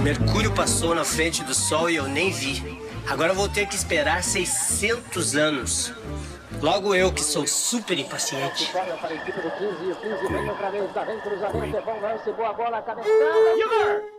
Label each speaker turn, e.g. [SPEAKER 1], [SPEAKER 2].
[SPEAKER 1] Mercúrio passou na frente do Sol e eu nem vi. Agora eu vou ter que esperar 600 anos. Logo eu, que sou super impaciente.
[SPEAKER 2] Para a equipe do 15, o 15 vem outra vez, vem cruzamento, é bom, boa bola, cabeçada.